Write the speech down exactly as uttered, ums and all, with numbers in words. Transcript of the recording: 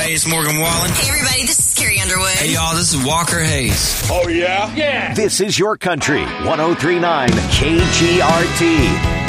Hey, it's Morgan Wallen. Hey, everybody, this is Carrie Underwood. Hey, y'all, this is Walker Hayes. Oh, yeah? Yeah. This is your country, one oh three point nine K G R T.